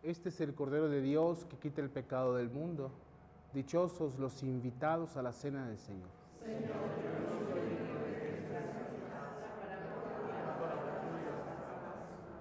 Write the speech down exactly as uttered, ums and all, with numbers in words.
Este es el Cordero de Dios que quita el pecado del mundo. Dichosos los invitados a la cena del Señor. Señor,